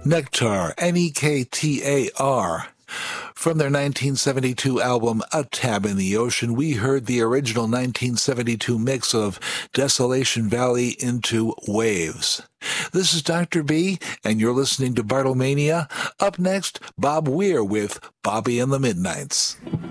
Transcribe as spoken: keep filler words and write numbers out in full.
Nektar, N E K T A R. From their nineteen seventy-two album, A Tab in the Ocean, we heard the original nineteen seventy-two mix of Desolation Valley into Waves. This is Doctor B, and you're listening to Bartlemania. Up next, Bob Weir with Bobby and the Midnights.